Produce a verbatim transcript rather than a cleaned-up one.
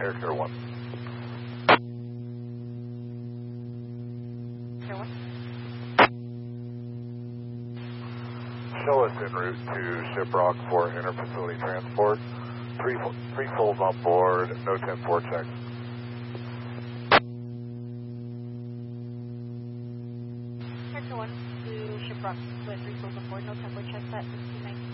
Air Care one. Care one. Show us en route to Shiprock for interfacility transport. Three, three souls on board, no ten four check. Air Care one to Shiprock with three souls on board, no tempo check, that fifteen nineteen.